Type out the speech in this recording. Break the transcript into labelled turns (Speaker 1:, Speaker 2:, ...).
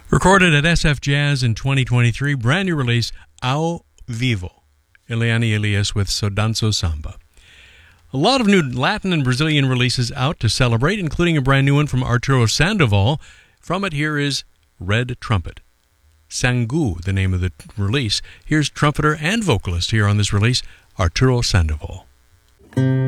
Speaker 1: Recorded at SF Jazz in 2023, brand new release, Ao Vivo, Eliane Elias with Sodanzo Samba. A lot of new Latin and Brazilian releases out to celebrate, including a brand new one from Arturo Sandoval. From it, here is Red Trumpet. Sangu, the name of the release. Here's trumpeter and vocalist here on this release, Arturo Sandoval.